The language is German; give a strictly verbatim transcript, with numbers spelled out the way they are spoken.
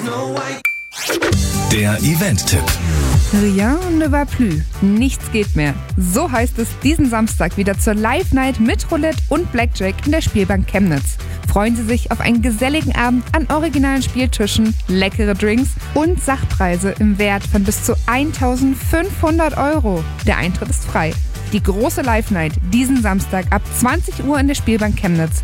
Der Event-Tipp. Rien ne va plus. Nichts geht mehr. So heißt es diesen Samstag wieder zur Live-Night mit Roulette und Blackjack in der Spielbank Chemnitz. Freuen Sie sich auf einen geselligen Abend an originalen Spieltischen, leckere Drinks und Sachpreise im Wert von bis zu eintausendfünfhundert Euro. Der Eintritt ist frei. Die große Live-Night diesen Samstag ab zwanzig Uhr in der Spielbank Chemnitz.